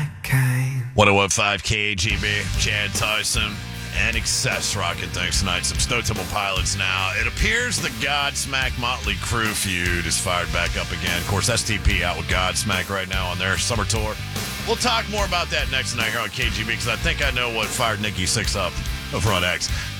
101.5 KGB, Chad Tyson, and Excess Rocket. Thanks tonight. Some Snow Temple Pilots now. It appears the Godsmack Motley Crue feud is fired back up again. Of course, STP out with Godsmack right now on their summer tour. We'll talk more about that next night here on KGB because I think I know what fired Nikki Sixx up over on X.